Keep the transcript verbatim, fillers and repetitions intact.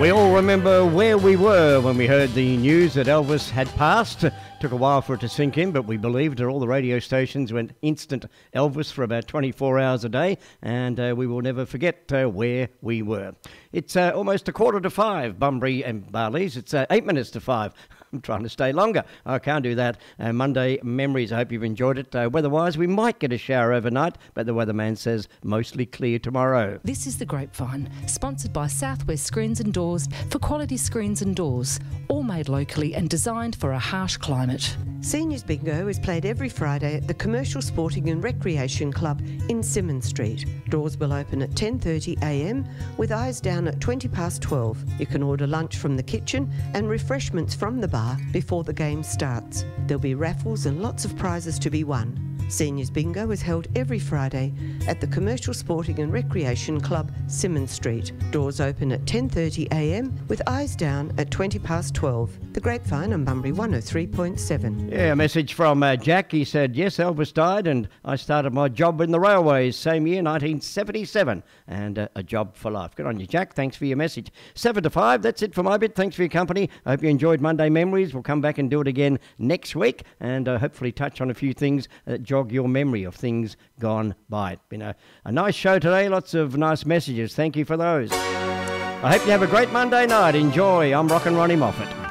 We all remember where we were when we heard the news that Elvis had passed. Took a while for it to sink in, but we believed it. All the radio stations went instant Elvis for about twenty-four hours a day, and uh, we will never forget uh, where we were. It's uh, almost a quarter to five, Bunbury and Barleys. It's uh, eight minutes to five. I'm trying to stay longer. I can't do that. Uh, Monday Memories, I hope you've enjoyed it. Uh, weather-wise, we might get a shower overnight, but the weatherman says mostly clear tomorrow. This is The Grapevine, sponsored by Southwest Screens and Doors for quality screens and doors, all made locally and designed for a harsh climate. Seniors Bingo is played every Friday at the Commercial Sporting and Recreation Club in Symonds Street. Doors will open at ten thirty a m with eyes down at twenty past twelve. You can order lunch from the kitchen and refreshments from the bar before the game starts. There'll be raffles and lots of prizes to be won. Seniors Bingo is held every Friday at the Commercial Sporting and Recreation Club, Symonds Street. Doors open at ten thirty a m with eyes down at twenty past twelve. The Grapevine on Bunbury one oh three point seven. Yeah, a message from uh, Jack. He said, yes, Elvis died and I started my job in the railways, same year, nineteen seventy-seven, and uh, a job for life. Good on you, Jack. Thanks for your message. seven to five, that's it for my bit. Thanks for your company. I hope you enjoyed Monday Memories. We'll come back and do it again next week and uh, hopefully touch on a few things that jog your memory of things gone by. It's been a, a nice show today. Lots of nice messages. Thank you for those. I hope you have a great Monday night. Enjoy. I'm Rockin' Ronnie Moffat.